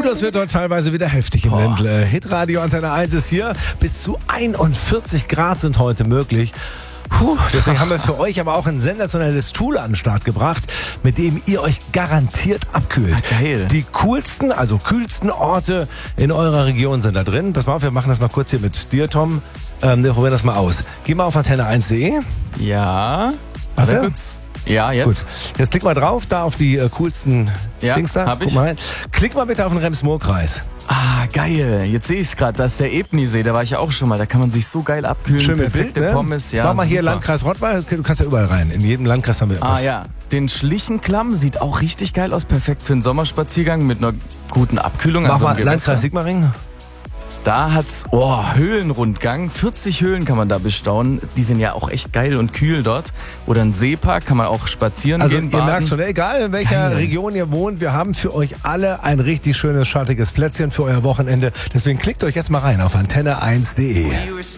das wird dort teilweise wieder heftig im Ländle. Hitradio Antenne 1 ist hier. Bis zu 41 Grad sind heute möglich. Deswegen haben wir für euch aber auch ein sensationelles Tool an den Start gebracht, mit dem ihr euch garantiert abkühlt. Geil. Die coolsten, also kühlsten Orte in eurer Region sind da drin. Pass mal auf, wir machen das mal kurz hier mit dir, Tom. Wir probieren das mal aus. Geh mal auf antenne1.de. Ja. Hast du? Kurz. Ja, jetzt. Gut. Jetzt klick mal drauf, da auf die coolsten Dings da. Hab ich. Guck mal rein. Klick mal bitte auf den Rems-Murr-Kreis. Ah, geil. Jetzt sehe ich es gerade. Das ist der Ebnisee. Da war ich ja auch schon mal. Da kann man sich so geil abkühlen. Schön mit perfekte Bild, ne? Pommes. Ja, mach mal hier super. Landkreis Rottweil. Du kannst ja überall rein. In jedem Landkreis haben wir was. Ah ja. Den Schlichenklamm sieht auch richtig geil aus. Perfekt für einen Sommerspaziergang mit einer guten Abkühlung. Mach also mal Landkreis Sigmaringen. Da hat's, Höhlenrundgang. 40 Höhlen kann man da bestaunen. Die sind ja auch echt geil und kühl dort. Oder ein Seepark, kann man auch spazieren Also gehen, ihr baden. merkt schon, egal in welcher Geil. Region ihr wohnt, wir haben für euch alle ein richtig schönes, schattiges Plätzchen für euer Wochenende. Deswegen klickt euch jetzt mal rein auf antenne1.de.